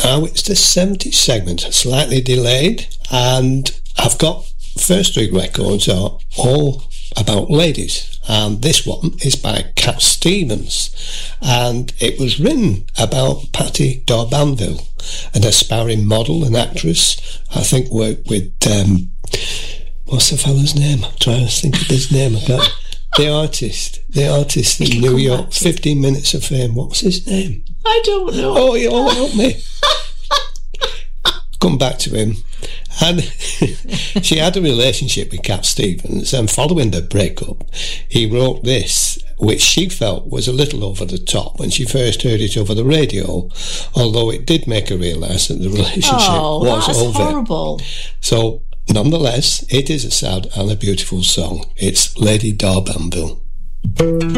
now it's the 70s segment, slightly delayed, and I've got first 3 records are all about ladies, and this one is by Cat Stevens, and it was written about Patti d'Arbanville, an aspiring model and actress. I think worked with what's the fella's name? I'm trying to think of his name. I can't. The artist in New York, 15 Minutes of Fame. What was his name? I don't know. Oh, you all help me. Come back to him. And she had a relationship with Cat Stevens, and following the breakup, he wrote this, which she felt was a little over the top when she first heard it over the radio, although it did make her realise that the relationship was over. Horrible. So, nonetheless, it is a sad and a beautiful song. It's Lady d'Arbanville.